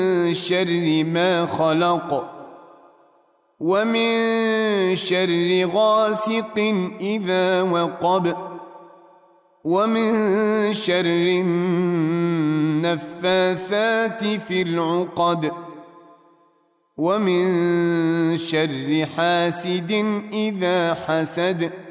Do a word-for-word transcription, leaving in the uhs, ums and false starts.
شر ما خلق ومن شر غاسق إذا وقب ومن شر النفاثات في العقد ومن شر حاسد إذا حسد